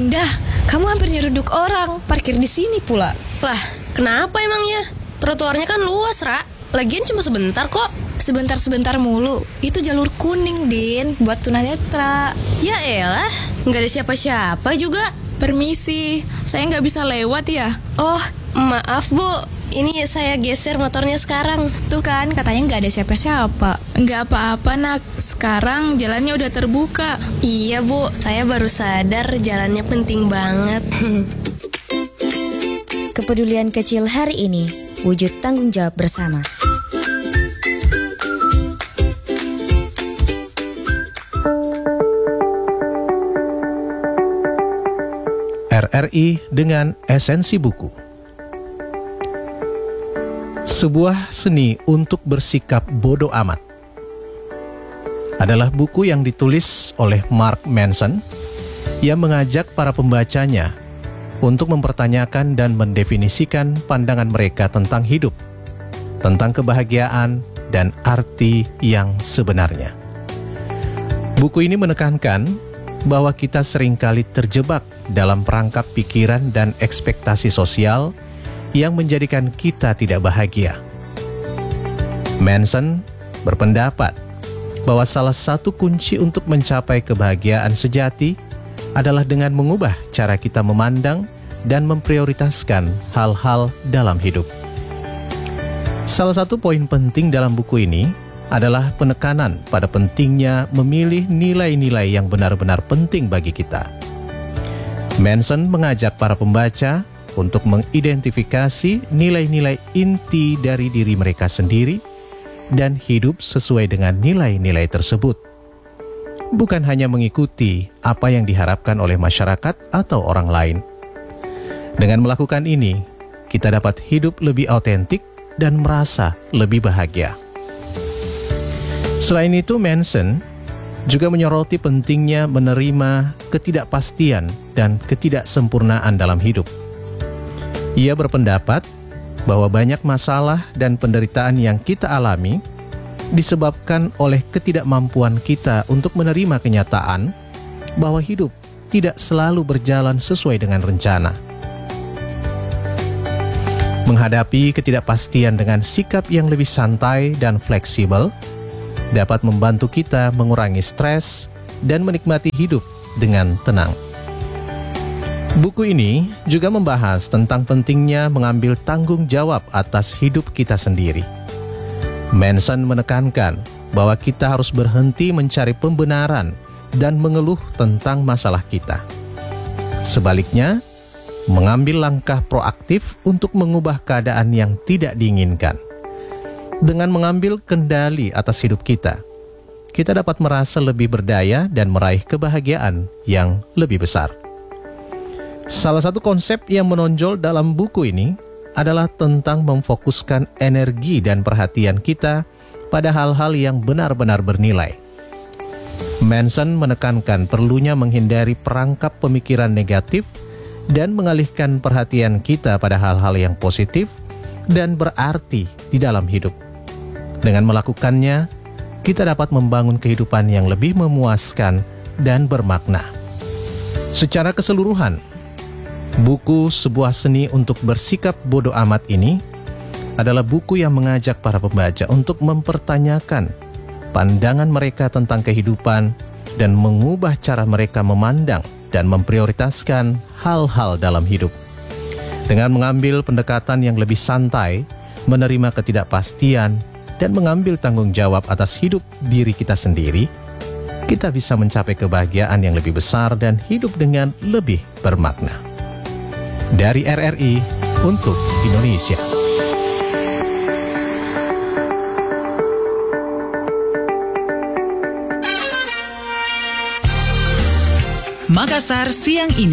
Dah, kamu hampir nyeruduk orang, parkir di sini pula. Lah, kenapa emangnya? Trotoarnya kan luas, Ra. Lagian cuma sebentar kok. Sebentar-sebentar mulu. Itu jalur kuning, Din, buat tunanetra. Ya elah, nggak ada siapa-siapa juga. Permisi, saya nggak bisa lewat ya? Oh, maaf Bu, ini saya geser motornya sekarang. Tuh kan, katanya nggak ada siapa-siapa. Nggak apa-apa nak, sekarang jalannya udah terbuka. Iya Bu, saya baru sadar jalannya penting banget. Kepedulian kecil hari ini, wujud tanggung jawab bersama. RRI dengan esensi buku. Sebuah seni untuk bersikap bodoh amat adalah buku yang ditulis oleh Mark Manson yang mengajak para pembacanya untuk mempertanyakan dan mendefinisikan pandangan mereka tentang hidup, tentang kebahagiaan dan arti yang sebenarnya. Buku ini menekankan bahwa kita seringkali terjebak dalam perangkap pikiran dan ekspektasi sosial yang menjadikan kita tidak bahagia. Manson berpendapat bahwa salah satu kunci untuk mencapai kebahagiaan sejati adalah dengan mengubah cara kita memandang dan memprioritaskan hal-hal dalam hidup. Salah satu poin penting dalam buku ini adalah penekanan pada pentingnya memilih nilai-nilai yang benar-benar penting bagi kita. Manson mengajak para pembaca untuk mengidentifikasi nilai-nilai inti dari diri mereka sendiri dan hidup sesuai dengan nilai-nilai tersebut. Bukan hanya mengikuti apa yang diharapkan oleh masyarakat atau orang lain. Dengan melakukan ini, kita dapat hidup lebih autentik dan merasa lebih bahagia. Selain itu, Manson juga menyoroti pentingnya menerima ketidakpastian dan ketidaksempurnaan dalam hidup. Ia berpendapat bahwa banyak masalah dan penderitaan yang kita alami disebabkan oleh ketidakmampuan kita untuk menerima kenyataan bahwa hidup tidak selalu berjalan sesuai dengan rencana. Menghadapi ketidakpastian dengan sikap yang lebih santai dan fleksibel dapat membantu kita mengurangi stres dan menikmati hidup dengan tenang. Buku ini juga membahas tentang pentingnya mengambil tanggung jawab atas hidup kita sendiri. Manson menekankan bahwa kita harus berhenti mencari pembenaran dan mengeluh tentang masalah kita. Sebaliknya, mengambil langkah proaktif untuk mengubah keadaan yang tidak diinginkan. Dengan mengambil kendali atas hidup kita dapat merasa lebih berdaya dan meraih kebahagiaan yang lebih besar. Salah satu konsep yang menonjol dalam buku ini adalah tentang memfokuskan energi dan perhatian kita pada hal-hal yang benar-benar bernilai. Manson menekankan perlunya menghindari perangkap pemikiran negatif dan mengalihkan perhatian kita pada hal-hal yang positif dan berarti di dalam hidup. Dengan melakukannya, kita dapat membangun kehidupan yang lebih memuaskan dan bermakna. Secara keseluruhan, buku Sebuah Seni untuk Bersikap Bodoh Amat ini adalah buku yang mengajak para pembaca untuk mempertanyakan pandangan mereka tentang kehidupan dan mengubah cara mereka memandang dan memprioritaskan hal-hal dalam hidup. Dengan mengambil pendekatan yang lebih santai, menerima ketidakpastian, dan mengambil tanggung jawab atas hidup diri kita sendiri, kita bisa mencapai kebahagiaan yang lebih besar dan hidup dengan lebih bermakna. Dari RRI untuk Indonesia. Makassar siang ini.